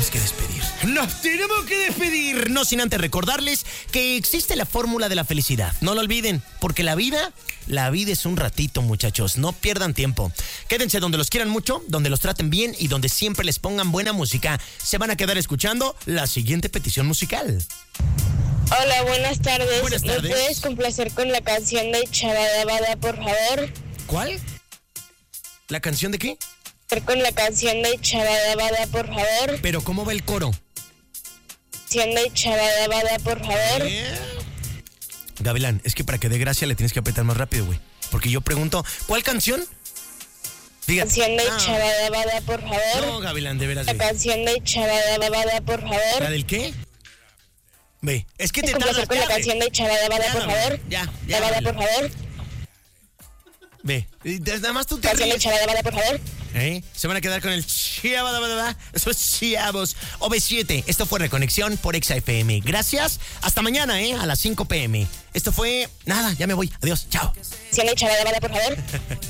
tenemos que despedir. Nos tenemos que despedir. No sin antes recordarles que existe la fórmula de la felicidad. No lo olviden, porque la vida es un ratito, muchachos. No pierdan tiempo. Quédense donde los quieran mucho, donde los traten bien y donde siempre les pongan buena música. Se van a quedar escuchando la siguiente petición musical. Hola, buenas tardes. Buenas tardes. ¿Me puedes complacer con la canción de Chabadabada, por favor? ¿Cuál? ¿La canción de qué? Con la canción de Chabadabada, por favor. Pero ¿cómo va el coro? Canción de Chabadabada, por favor. Gavilán, es que para que dé gracia le tienes que apretar más rápido, güey. Porque yo pregunto, ¿cuál canción? Diga. Canción de Chabadabada, por favor. No, Gavilán, de veras, La güey. canción de Chabadabada, por favor. ¿La del qué? Ve, es que te complacer tardas. con la Ya, canción de Chabadabada, por favor. Ya, Chabadabada, por favor. Ve, nada más tú te Canción de ríes. Chabadabada, por favor. Se van a quedar con el chiabadabada. Esos chiabos. OV7, esto fue Reconexión por Exa FM. Gracias. Hasta mañana, a las 5 p.m. Esto fue... Nada, ya me voy. Adiós. Chao. Canción de Chabadabada, por favor.